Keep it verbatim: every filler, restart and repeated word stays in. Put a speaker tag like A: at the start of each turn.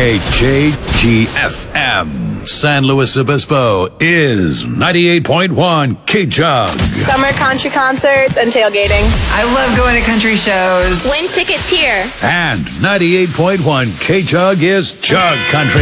A: K J G F M. San Luis Obispo is ninety-eight point one K-Jug.
B: Summer country concerts and tailgating.
C: I love going to country shows.
D: Win tickets here.
A: And ninety-eight point one K-Jug is Jug Country.